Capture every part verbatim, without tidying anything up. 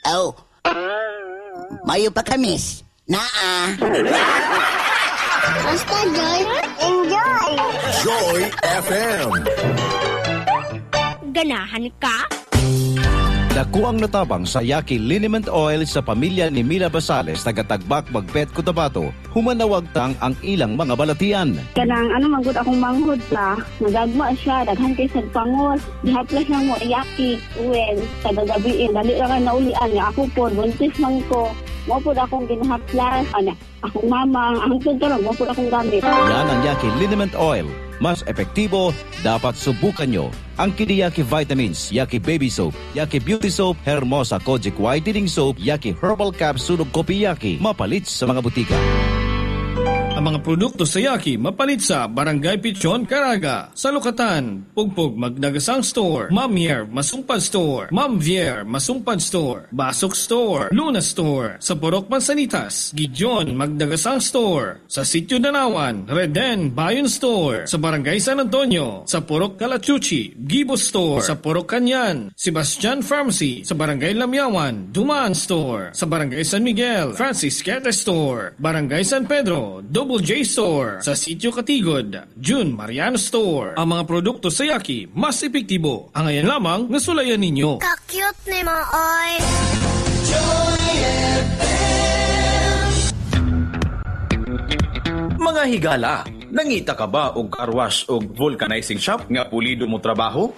Oh. Mayo pa kamis. Naa. Basta Joy, enjoy! Joy F M. Ganahan ka? Nakuang natabang sa Yaki Liniment Oil sa pamilya ni Mila Basales, taga-Tagbak, Bagpet, Cotabato, humanawag tang ang ilang mga balatian. Kanang ano manggod akong manghod pa, nagagma siya, daghan kay sa pangos, dihaplas lang mo Yaki, uwen, tagagabiin, dali lang na ulian niya, ako po, buntis man ko, mo po akong ginahaplas, ano, akong mamang, ang karon mo po akong gamit. Yan ang Yaki Liniment Oil. Mas epektibo, dapat subukan nyo. Ang Kidiyaki Vitamins, Yaki Baby Soap, Yaki Beauty Soap, Hermosa Kojic Whitening Soap, Yaki Herbal Capsule ug Kopi Yaki, mapalit sa mga butika. Ang mga produkto sa Yaki mapalit sa Barangay Pichon, Caraga, sa Lukatan, Pugpug Magdagasang Store, Mamier Masumpad Store, Mamvier Masumpad Store, Basok Store, Luna Store, sa Purok Mansanitas, Gijon Magdagasang Store, sa Sitio Danawan, Reden Bayon Store, sa Barangay San Antonio, sa Purok Calachuchi, Gibo Store, sa Purok Kanyan, Sebastian Pharmacy, sa Barangay Lamyawan, Dumaan Store, sa Barangay San Miguel, Francis Quete Store, Barangay San Pedro, Double J Store, sa Sitio Katigod, June Mariano Store. Ang mga produkto sa Yaki, mas epektibo. Ang ayan lamang nasulayan ninyo. Ka-cute ni mo, oy! Mga higala, nangita ka ba og car wash og vulcanizing shop nga pulido mo trabaho?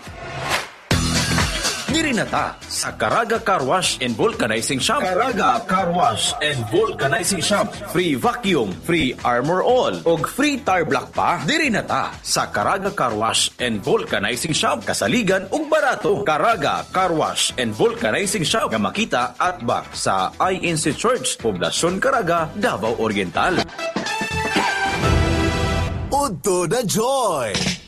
Diri na ta sa Caraga Car Wash and Vulcanizing Shop. Caraga Car Wash and Vulcanizing Shop. Free vacuum, free armor all, og free tire block pa. Diri na ta sa Caraga Car Wash and Vulcanizing Shop. Kasaligan ug barato. Caraga Car Wash and Vulcanizing Shop nga makita at back sa I N C Church, Poblasyon Caraga, Davao Oriental. Udto na Joy!